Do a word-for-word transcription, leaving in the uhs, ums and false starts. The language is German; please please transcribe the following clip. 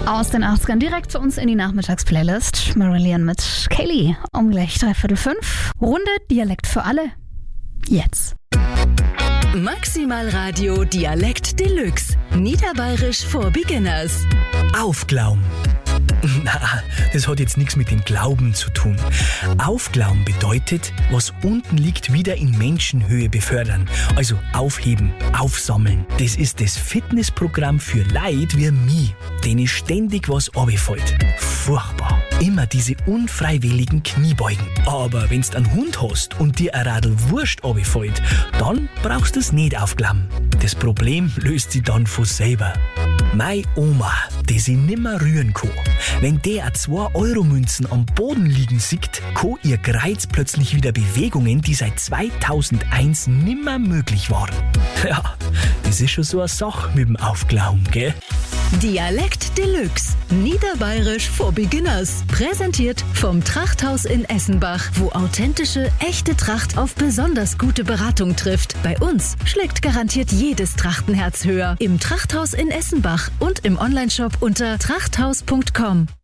Aus den achtzigern direkt zu uns in die Nachmittagsplaylist. Marillion mit Kaylee um gleich dreiviertel fünf. Runde Dialekt für alle. Jetzt. Maximal Radio Dialekt Deluxe. Niederbayerisch for Beginners. Aufglauben. Na, das hat jetzt nichts mit dem Glauben zu tun. Aufglauben bedeutet, was unten liegt, wieder in Menschenhöhe befördern. Also aufheben, aufsammeln. Das ist das Fitnessprogramm für Leute wie mich, denen ständig was runterfällt. Furchtbar. Immer diese unfreiwilligen Kniebeugen. Aber wenn's einen Hund hast und dir ein Radl Wurst runterfällt, dann brauchst du es nicht aufglauben. Das Problem löst sich dann von selber. Meine Oma, die sie nimmer rühren kann, wenn der zwei Euro Münzen am Boden liegen sieht, kann ihr Kreuz plötzlich wieder Bewegungen, die seit zweitausendeins nimmer möglich waren. Ja, das ist schon so eine Sache mit dem Aufglauben, gell? Dialekt Deluxe. Niederbayerisch for Beginners. Präsentiert vom Trachthaus in Essenbach, wo authentische, echte Tracht auf besonders gute Beratung trifft. Bei uns schlägt garantiert jedes Trachtenherz höher. Im Trachthaus in Essenbach und im Onlineshop unter trachthaus punkt com.